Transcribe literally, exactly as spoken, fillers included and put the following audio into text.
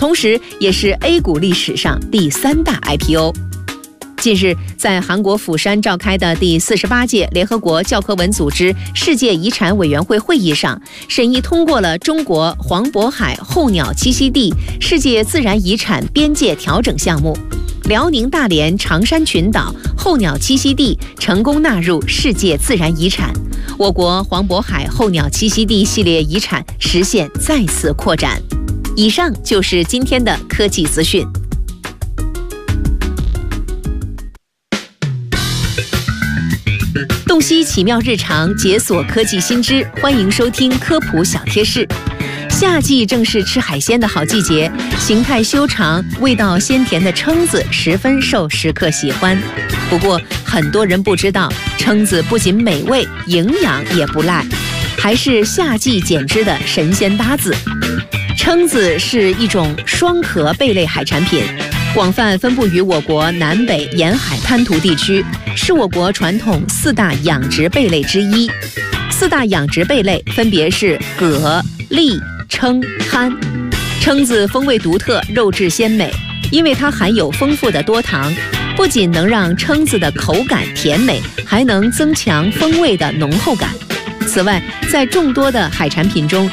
同时也是 A 股历史上第三大 I P O。近日，在韩国釜山召开的第四十八届联合国教科文组织世界遗产委员会会议上，审议通过了中国黄渤海候鸟栖息地世界自然遗产边界调整项目，辽宁大连长山群岛候鸟栖息地成功纳入世界自然遗产，我国黄渤海候鸟栖息地系列遗产实现再次扩展。以上就是今天的科技资讯。洞悉奇妙日常，解锁科技新知，欢迎收听科普小贴士。夏季正是吃海鲜的好季节，形态修长、味道鲜甜的蛏子十分受食客喜欢。不过，很多人不知道，蛏子不仅美味，营养也不赖，还是夏季减脂的神仙搭子。蛏子是一种双壳贝类海产品，广泛分布于我国南北沿海滩涂地区，是我国传统四大养殖贝类之一。四大养殖贝类分别是蛤、蛎、蛏、蛤。蛏子风味独特，肉质鲜美，因为它含有丰富的多糖，不仅能让蛏子的口感甜美，还能增强风味的浓厚感。此外，在众多的海产品中，